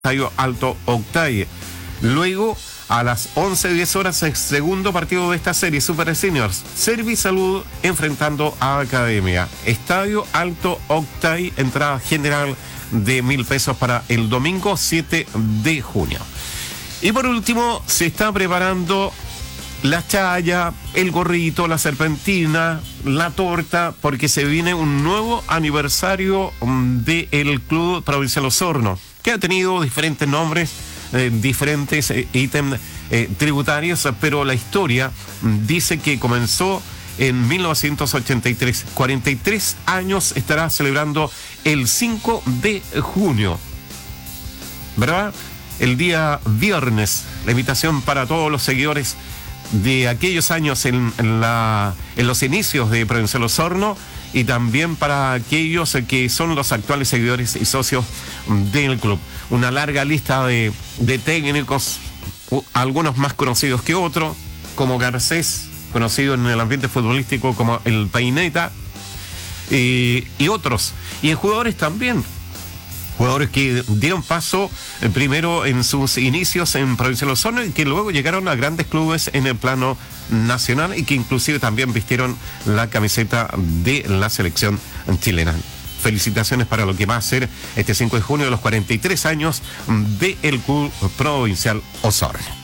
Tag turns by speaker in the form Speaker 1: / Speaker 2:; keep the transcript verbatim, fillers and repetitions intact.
Speaker 1: Estadio Alto Octay. Luego, a las once diez horas, el segundo partido de esta serie, Super Seniors, Servisalud enfrentando a Academia. Estadio Alto Octay, entrada general de mil pesos para el domingo siete de junio. Y por último, se está preparando la chaya, el gorrito, la serpentina, la torta, porque se viene un nuevo aniversario del Club Provincial Osorno, que ha tenido diferentes nombres, eh, diferentes eh, ítems eh, tributarios, pero la historia dice que comenzó en mil novecientos ochenta y tres. cuarenta y tres años estará celebrando el cinco de junio, ¿verdad? El día viernes, la invitación para todos los seguidores de aquellos años en, en, la, en los inicios de Provincial Osorno, y también para aquellos que son los actuales seguidores y socios del club. Una larga lista de, de técnicos, algunos más conocidos que otros, como Garcés, conocido en el ambiente futbolístico como el Peineta, y, y otros. Y en jugadores también. Jugadores que dieron paso eh, primero en sus inicios en Provincial Osorno y que luego llegaron a grandes clubes en el plano nacional y que inclusive también vistieron la camiseta de la selección chilena. Felicitaciones para lo que va a ser este cinco de junio de los cuarenta y tres años del Club Provincial Osorno.